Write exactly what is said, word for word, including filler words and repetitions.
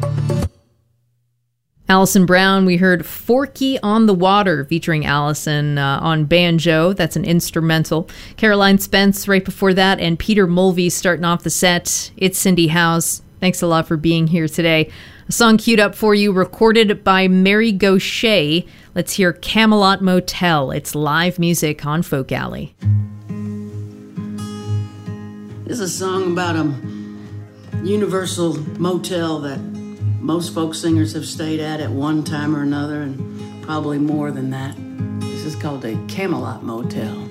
Alison Brown, we heard Forky on the Water featuring Alison uh, on banjo. That's an instrumental. Caroline Spence right before that, and Peter Mulvey starting off the set. It's Cindy House. Thanks a lot for being here today. A song queued up for you, recorded by Mary Gaucher. Let's hear Camelot Motel. It's live music on Folk Alley. This is a song about a universal motel that most folk singers have stayed at at one time or another, and probably more than that. This is called a Camelot Motel.